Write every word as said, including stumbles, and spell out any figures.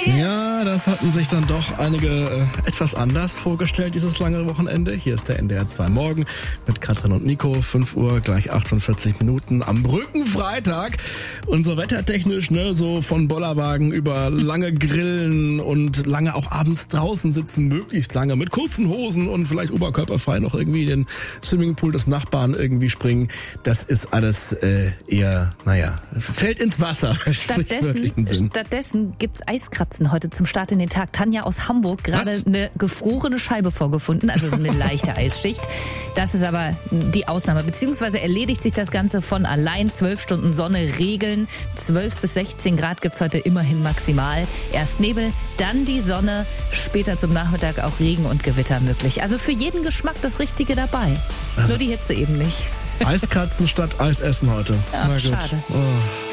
Ja, das hatten sich dann doch einige äh, etwas anders vorgestellt, dieses lange Wochenende. Hier ist der N D R zwei Morgen mit Katrin und Nico. fünf Uhr, gleich achtundvierzig Minuten am Brückenfreitag. Unser wettertechnisch, ne, so von Bollerwagen über lange Grillen und lange auch abends draußen sitzen, möglichst lange mit kurzen Hosen und vielleicht oberkörperfrei noch irgendwie in den Swimmingpool des Nachbarn irgendwie springen. Das ist alles äh, eher, naja, fällt ins Wasser. Stattdessen, stattdessen gibt's Eiskratzen heute zum Start in den Tag. Tanja aus Hamburg, gerade eine gefrorene Scheibe vorgefunden, also so eine leichte Eisschicht. Das ist aber die Ausnahme, beziehungsweise erledigt sich das Ganze von allein. Zwölf Stunden Sonne, Regeln, zwölf bis sechzehn Grad gibt's heute immerhin maximal. Erst Nebel, dann die Sonne, später zum Nachmittag auch Regen und Gewitter möglich. Also für jeden Geschmack das Richtige dabei. Also nur die Hitze eben nicht. Eiskratzen statt Eisessen heute. Ja, schade. Oh.